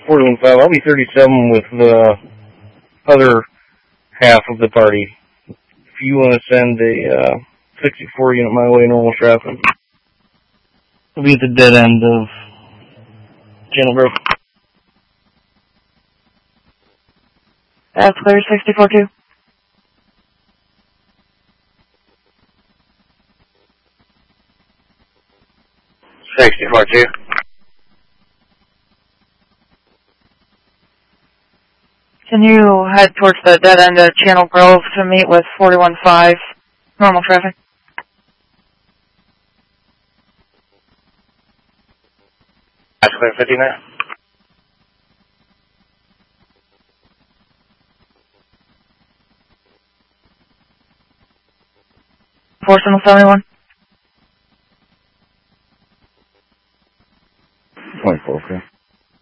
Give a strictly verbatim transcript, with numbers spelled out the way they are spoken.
four one five. I'll be thirty-seven with the other half of the party. If you want to send a uh, sixty-four unit my way, normal traffic. We'll be at the dead end of Channel Grove. That's clear, sixty-four two. sixty-four two. Can you head towards the dead end of Channel Grove to meet with forty-one five, normal traffic? That's clear, fifty-nine. four seven seven one. twenty-four, okay.